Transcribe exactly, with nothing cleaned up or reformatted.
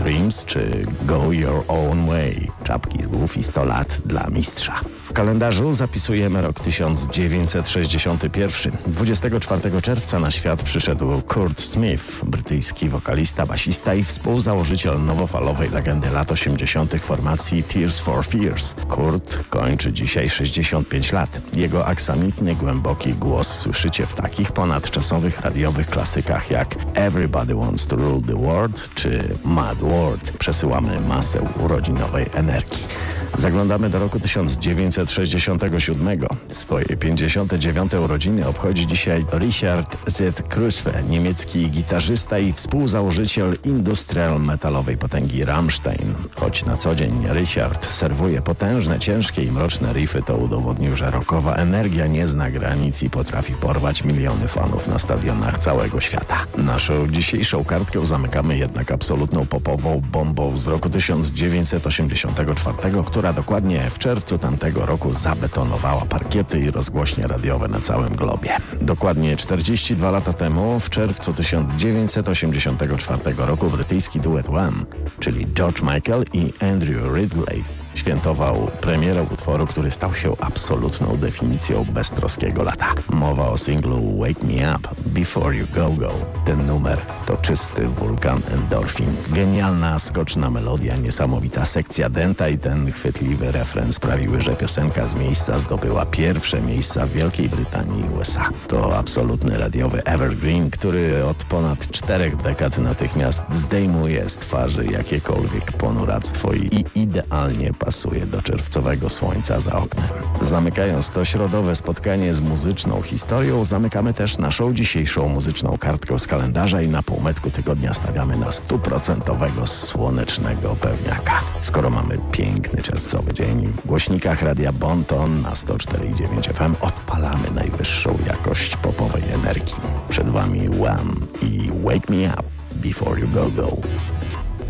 Dreams czy Go Your Own Way, czapki z głów i sto lat dla mistrza. W kalendarzu zapisujemy rok tysiąc dziewięćset sześćdziesiąty pierwszy. dwudziestego czwartego czerwca na świat przyszedł Kurt Smith, brytyjski wokalista, basista i współzałożyciel nowofalowej legendy lat osiemdziesiątych formacji Tears for Fears. Kurt kończy dzisiaj sześćdziesiąt pięć lat. Jego aksamitny, głęboki głos słyszycie w takich ponadczasowych radiowych klasykach jak Everybody Wants to Rule the World czy Mad World. Przesyłamy masę urodzinowej energii. Zaglądamy do roku tysiąc dziewięćset sześćdziesiątego siódmego. Swoje pięćdziesiąte dziewiąte urodziny obchodzi dzisiaj Richard Z. Kruspe, niemiecki gitarzysta i współzałożyciel industrial metalowej potęgi Rammstein. Choć na co dzień Richard serwuje potężne, ciężkie i mroczne riffy, to udowodnił, że rockowa energia nie zna granic i potrafi porwać miliony fanów na stadionach całego świata. Naszą dzisiejszą kartkę zamykamy jednak absolutną popową bombą z roku tysiąc dziewięćset osiemdziesiątego czwartego, która dokładnie w czerwcu tamtego roku zabetonowała parkiety i rozgłośnie radiowe na całym globie. Dokładnie czterdzieści dwa lata temu, w czerwcu tysiąc dziewięćset osiemdziesiątego czwartego roku, brytyjski duet Wham, czyli George Michael i Andrew Ridgeley, świętował premierę utworu, który stał się absolutną definicją beztroskiego lata. Mowa o singlu Wake Me Up Before You Go Go. Ten numer to czysty wulkan endorfin. Genialna, skoczna melodia, niesamowita sekcja dęta i ten chwytliwy refren sprawiły, że piosenka z miejsca zdobyła pierwsze miejsca w Wielkiej Brytanii i U S A. To absolutny radiowy evergreen, który od ponad czterech dekad natychmiast zdejmuje z twarzy jakiekolwiek ponuractwo i idealnie pasuje do czerwcowego słońca za oknem. Zamykając to środowe spotkanie z muzyczną historią, zamykamy też naszą dzisiejszą muzyczną kartkę z kalendarza i na półmetku tygodnia stawiamy na stuprocentowego słonecznego pewniaka. Skoro mamy piękny czerwcowy dzień, w głośnikach Radia Bonton na sto cztery i dziewięć F M odpalamy najwyższą jakość popowej energii. Przed Wami Wham i Wake Me Up Before You Go Go.